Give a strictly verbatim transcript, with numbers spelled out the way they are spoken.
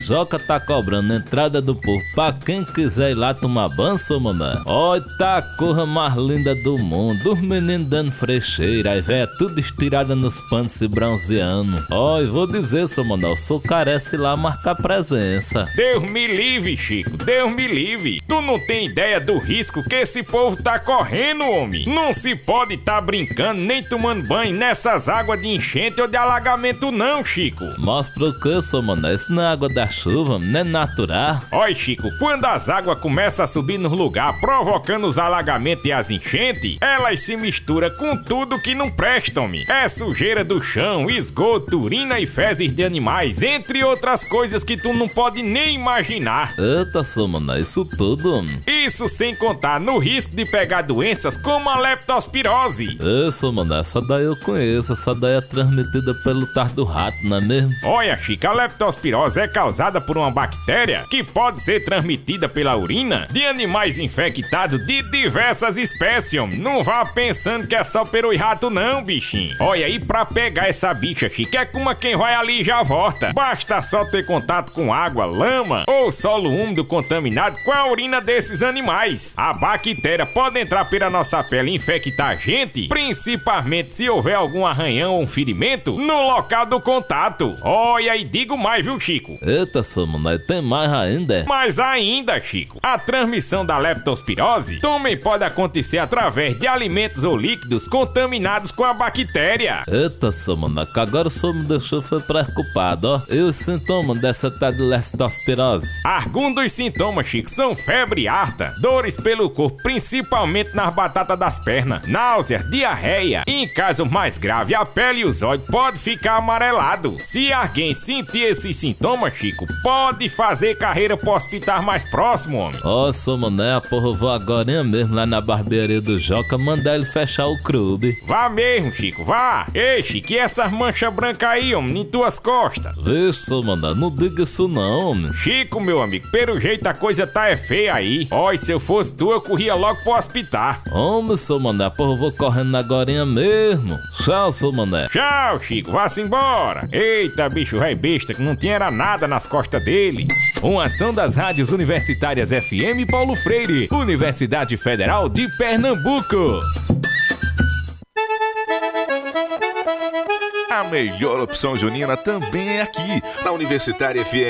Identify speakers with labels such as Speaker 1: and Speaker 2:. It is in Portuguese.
Speaker 1: Joca tá cobrando entrada do povo pra quem quiser ir lá tomar banho, seu mané. Olha, tá a corra mais linda do mundo. Os meninos dando frecheira, aí véia tudo estirada nos panos se bronzeando. Olha, vou dizer, seu mané, eu sou carece lá marcar presença.
Speaker 2: Deus me livre, Chico, Deus me livre. Tu não tem ideia do risco que esse povo tá correndo, homem. Não se pode tá brincando nem tomando banho nessas águas de enchente ou de alagamento não, Chico.
Speaker 1: Mas por que, seu mané? Isso não é água da chuva, não é natural.
Speaker 2: Olha, Chico, quando as águas começam a subir nos lugares, provocando os alagamentos e as enchentes, elas se misturam com tudo que não presta, homem. É sujeira do chão, esgoto, urina e fezes de animais, entre outras coisas que tu não pode nem imaginar.
Speaker 1: Eita, seu mané, isso tudo, homem.
Speaker 2: Isso sem contar no risco de pegar doenças como a leptospirose.
Speaker 1: Isso, mané, essa daí eu conheço, essa daí é transmitida pelo tardo do rato, não é mesmo?
Speaker 2: Olha, Chico, a leptospirose é causada por uma bactéria que pode ser transmitida pela urina de animais infectados de diversas espécies, homem. Não vá pensando que é só peru e rato não, bichinho. Olha aí, pra pegar essa bicha, Chico, é como quem vai ali e já volta. Basta só ter contato com água, lama ou solo úmido contaminado com a urina desses animais. A bactéria pode entrar pela nossa pele e infectar a gente, principalmente se houver algum arranhão ou um ferimento no local do contato. Olha, e digo mais, viu, Chico?
Speaker 1: Eita, seu mané, tem mais ainda?
Speaker 2: Mais ainda, Chico, a transmissão da leptospirose também pode acontecer através de alimentos ou líquidos contaminados com a bactéria.
Speaker 1: Eita, seu mané, que agora o senhor me deixou foi preocupado, ó. E os sintomas dessa tal de leptospirose?
Speaker 2: Alguns dos sintomas, Chico, são febre harta, dores pelo corpo, principalmente nas batatas das pernas, náuseas, diarreia e, em caso mais grave, a pele e os olhos podem ficar amarelado. Se alguém sentir esses sintomas, Chico, pode fazer carreira pro hospital mais próximo, homem.
Speaker 1: Ó, oh, seu mané, a porra, eu vou agora mesmo lá na barbearia do Joca mandar ele fechar o clube.
Speaker 2: Vá mesmo, Chico, vá. Ei, Chico, e essas manchas brancas aí, homem, em tuas costas?
Speaker 1: Vixe, seu mané, não diga isso não, homem.
Speaker 2: Chico, meu amigo, pelo jeito a coisa tá é feia aí. Ó, e se eu fosse tu, eu corria logo pro hospital.
Speaker 1: Homem, seu mané, porra, eu vou correndo agora mesmo. Tchau, seu mané.
Speaker 2: Tchau, Chico, vá-se embora. Eita, bicho rei besta, que não tinha era nada nas costas dele. Uma ação das rádios universitárias F M Paulo Freire, Universidade Federal de Pernambuco.
Speaker 3: A melhor opção junina também é aqui, na Universitária F M.